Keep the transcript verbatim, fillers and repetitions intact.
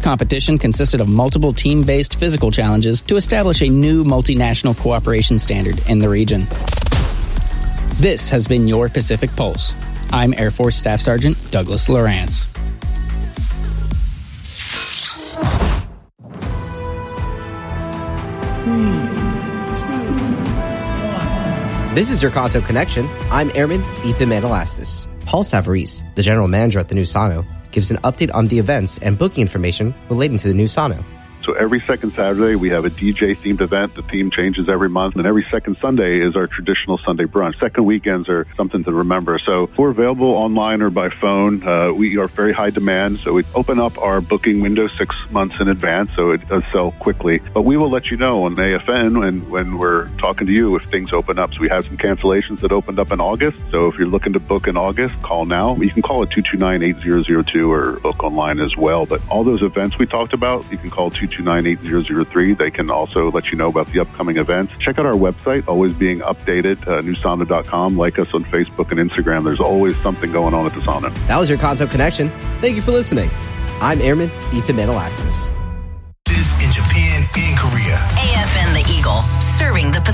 competition consisted of multiple team-based physical challenges to establish a new multinational cooperation standard in the region. This has been your Pacific Pulse. I'm Air Force Staff Sergeant Douglas Lawrence. This is your Kanto Connection. I'm Airman Ethan Manalastis. Paul Savarese, the general manager at the new Sano, gives an update on the events and booking information relating to the new Sano. So every second Saturday, we have a D J-themed event. The theme changes every month. And every second Sunday is our traditional Sunday brunch. Second weekends are something to remember. So we're available online or by phone. Uh, we are very high demand. So we open up our booking window six months in advance, so it does sell quickly. But we will let you know on A F N when, when we're talking to you if things open up. So we have some cancellations that opened up in August. So if you're looking to book in August, call now. You can call at two two nine, eight zero zero two or book online as well. But all those events we talked about, you can call two two nine, eight zero zero three. They can also let you know about the upcoming events. Check out our website, always being updated, uh, new sano dot com. Like us on Facebook and Instagram. There's always something going on at the Sano. That was your Kanto Connection. Thank you for listening. I'm Airman Ethan Manalastis. In Japan and Korea. A F N The Eagle, serving the Pacific.